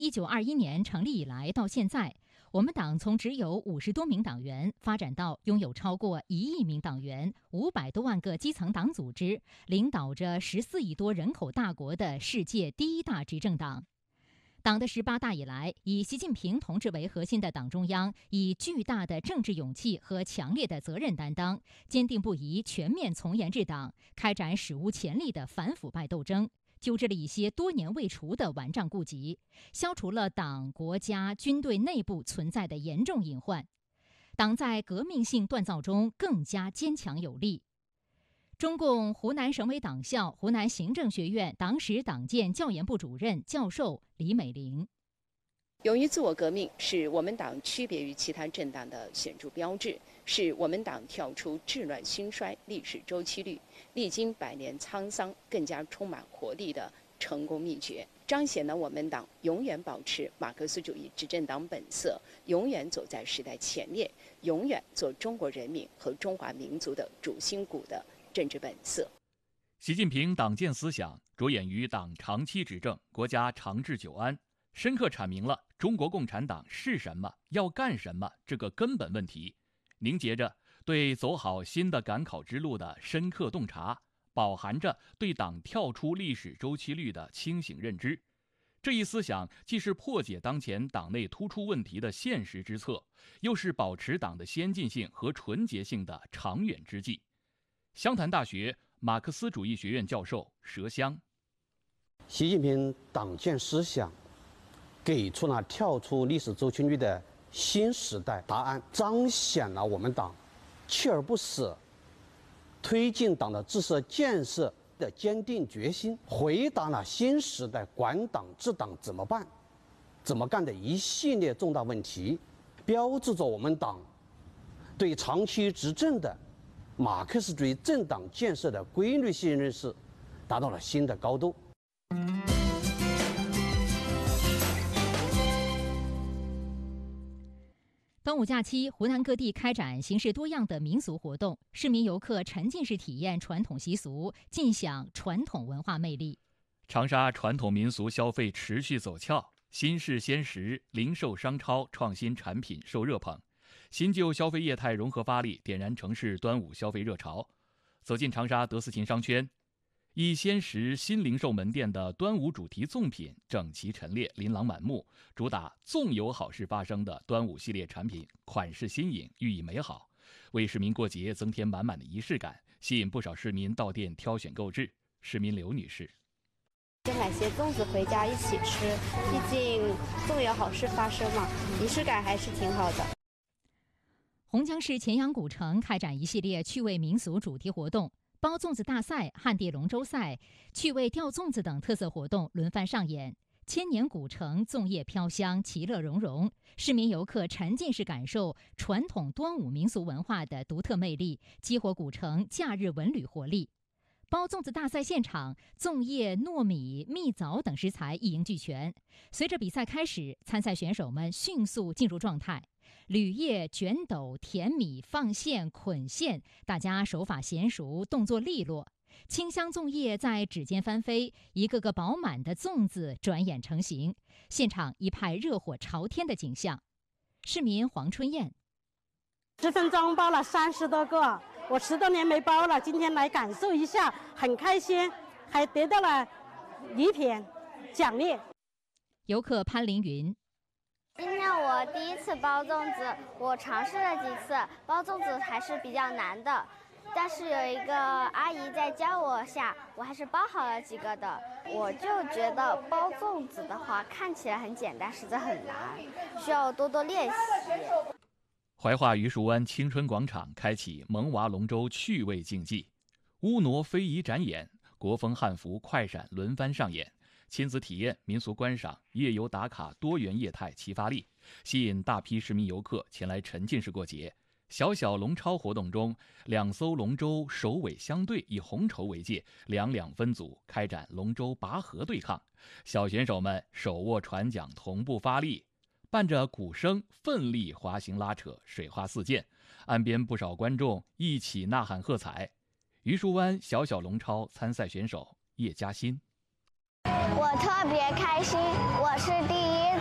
1921年成立以来到现在，我们党从只有50多名党员发展到拥有超过1亿名党员、500多万个基层党组织，领导着14亿多人口大国的世界第一大执政党。党的18大以来，以习近平同志为核心的党中央，以巨大的政治勇气和强烈的责任担当，坚定不移全面从严治党，开展史无前例的反腐败斗争，纠治了一些多年未除的顽瘴痼疾，消除了党、国家、军队内部存在的严重隐患。党在革命性锻造中更加坚强有力。中共湖南省委党校湖南行政学院党史党建教研部主任教授李美玲： 勇于自我革命是我们党区别于其他政党的显著标志，是我们党跳出治乱兴衰历史周期率，历经100年沧桑更加充满活力的成功秘诀，彰显了我们党永远保持马克思主义执政党本色，永远走在时代前列，永远做中国人民和中华民族的主心骨的政治本色。 习近平党建思想着眼于党长期执政、国家长治久安，深刻阐明了中国共产党是什么、要干什么这个根本问题，凝结着对走好新的赶考之路的深刻洞察，饱含着对党跳出历史周期率的清醒认知。这一思想既是破解当前党内突出问题的现实之策，又是保持党的先进性和纯洁性的长远之计。湘潭大学马克思主义学院教授佘湘： 习近平党建思想给出了跳出历史周期率的新时代答案，彰显了我们党锲而不舍推进党的自设建设的坚定决心，回答了新时代管党治党怎么办、怎么干的一系列重大问题，标志着我们党对长期执政的马克思主义政党建设的规律性认识达到了新的高度。 端午假期，湖南各地开展形式多样的民俗活动，市民游客沉浸式体验传统习俗，尽享传统文化魅力。 长沙传统民俗消费持续走俏，新式鲜食、零售商超创新产品受热捧，新旧消费业态融合发力，点燃城市端午消费热潮。走进长沙德斯琴商圈，以鲜食新零售门店的端午主题粽品整齐陈列，琳琅满目，主打纵有好事发生的端午系列产品，款式新颖，寓意美好，为市民过节增添满满的仪式感，吸引不少市民到店挑选购置。市民刘女士： 就买些粽子回家一起吃，毕竟纵有好事发生嘛，仪式感还是挺好的。 洪江市乾阳古城开展一系列趣味民俗主题活动，包粽子大赛、旱地龙舟赛、趣味吊粽子等特色活动轮番上演。千年古城粽叶飘香，其乐融融，市民游客沉浸式感受传统端午民俗文化的独特魅力，激活古城假日文旅活力。包粽子大赛现场，粽叶、糯米、蜜枣等食材一应俱全。随着比赛开始，参赛选手们迅速进入状态，铝叶、卷斗、填米、放线、捆线，大家手法娴熟，动作利落。清香粽叶在指尖翻飞，一个个饱满的粽子转眼成型，现场一派热火朝天的景象。市民黄春燕 10分钟包了30多个，我10多年没包了，今天来感受一下，很开心，还得到了礼品奖励。 游客潘凌云： 今天我第一次包粽子，我尝试了几次，包粽子还是比较难的，但是有一个阿姨在教我下，我还是包好了几个的。我就觉得包粽子的话看起来很简单，实则很难，需要多多练习。 怀化榆树湾青春广场开启萌娃龙舟趣味竞技，乌挪非遗展演、国风汉服快闪轮番上演，亲子体验、民俗观赏、夜游打卡多元业态齐发力，吸引大批市民游客前来沉浸式过节。小小龙超活动中，2艘龙舟首尾相对，以红绸为界，两两分组开展龙舟拔河对抗。小选手们手握船桨同步发力，伴着鼓声奋力滑行拉扯，水花四溅，岸边不少观众一起呐喊喝彩。榆树湾小小龙超参赛选手叶嘉欣： 我特别开心，我是第一